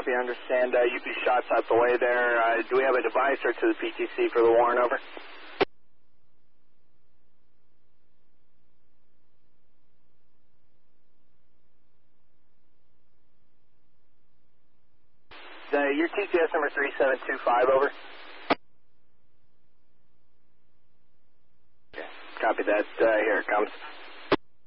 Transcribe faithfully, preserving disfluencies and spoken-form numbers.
Copy, I understand. Uh, U P shots out the way there. Uh, do we have a device or to the P T C for the warrant, over? Uh, your T C S number three seven two five, over. Okay. Copy that. Uh, here it comes.